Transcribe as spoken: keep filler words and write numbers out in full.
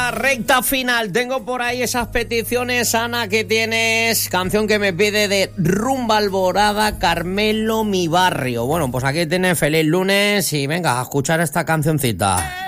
la recta final. Tengo por ahí esas peticiones, Ana, que tienes. Canción que me pide de Rumba Alborada, Carmelo, Mi Barrio. Bueno, pues aquí tienes feliz lunes y venga, a escuchar esta cancioncita.